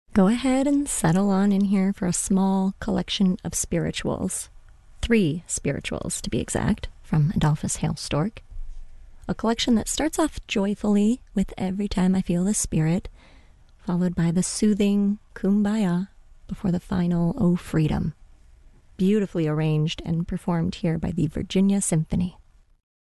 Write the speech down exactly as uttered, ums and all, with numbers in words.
Go ahead and settle on in here for a small collection of spirituals. Three spirituals, to be exact, from Adolphus Hale Stork. A collection that starts off joyfully with Every Time I Feel the Spirit, followed by the soothing Kumbaya before the final Oh Freedom. Beautifully arranged and performed here by the Virginia Symphony.